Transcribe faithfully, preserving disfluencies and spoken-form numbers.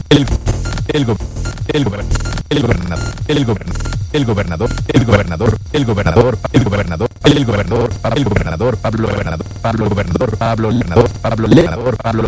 El el go- el gobernador, el gobernador, el gobernador, el gobernador, el gobernador, el gobernador, el gobernador, el gobernador, el gobernador, Pablo gobernador, Pablo gobernador, Pablo gobernador, Pablo gobernador, Pablo gobernador, Pablo